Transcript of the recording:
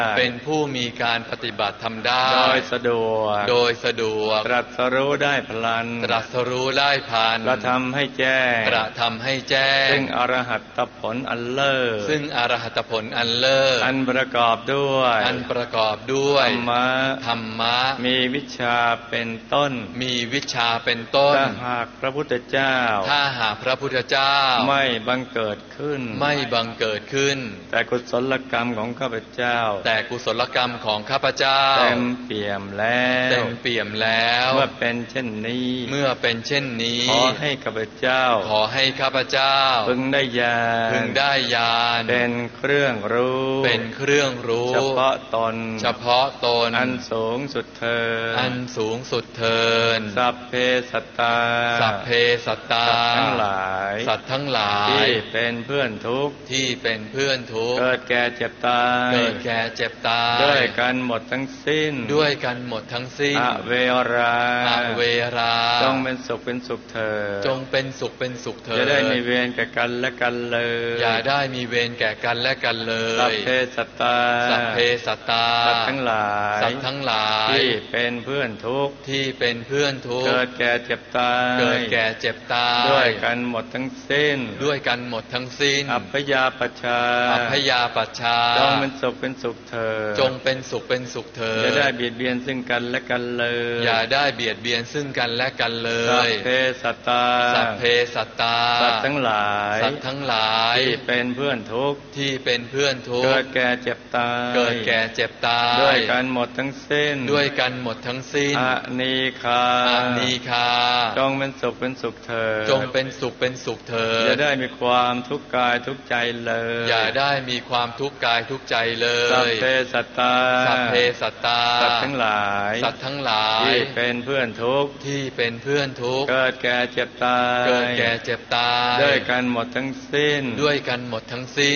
เป็นผู้มีการปฏิบัติธรรมได้โดยสะดวกตรัสรู้ได้พลันกระทำให้แจ้งซึ่งอรหัตผลอันเลิศอันประกอบด้วยธรรมะมีวิชาเป็นต้นถ้าหากพระพุทธเจ้าไม่บังเกิดขึ้นแต่กุศลกรรมของข้าพเจ้าเต็มเปี่ยมแล้วเมื่อเป็นเช่นนี้ขอให้ข้าพเจ้าพึงได้ญาณเป็นเครื่องรู้เฉพาะตนอันสูงสุดเถิดสัพเพสัตตาสัตว์ทั้งหลายที่เป็นเพื่อนทุกข์เกิดแก่เจ็บตายด้วยกันหมดทั้งสิ้นอเวราจงเป็นสุขเถิดจะได้มีเวรแก่กันและกันเลยสัพเพสัตตาสัตว์ทั้งหลายที่เป็นเพื่อนทุกข์เกิดแก่เจ็บตายด้วยกันหมดทั้งสิ้นอัพยาปัชชาจงเป็นสุขเถิดจะได้เบียดเบียนซึ่งกันและกันเลยสัพเพสัตตาสัตว์ทั้งหลายที่เป็นเพื่อนทุกข์เกิดแก่เจ็บตายด้วยกันหมดทั้งสิ้นอนีฆาจงเป็นสุขเถิดจะได้มีความทุกข์กายทุกข์ใจเลยสัพเพสัตตาสัตว์ทั้งหลายที่เป็นเพื่อนทุกข์เกิดแก่เจ็บตายด้วยกันหมดทั้งสิ้น